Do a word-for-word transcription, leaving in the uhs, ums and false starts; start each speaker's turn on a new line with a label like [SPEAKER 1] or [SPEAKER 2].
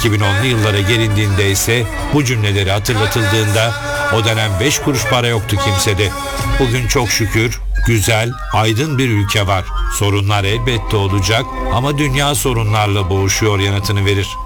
[SPEAKER 1] iki bin onlu yıllara gelindiğinde ise bu cümleleri hatırlatıldığında o dönem beş kuruş para yoktu kimsede. Bugün çok şükür güzel, aydın bir ülke var. Sorunlar elbette olacak ama dünya sorunlarla boğuşuyor yanıtını verir.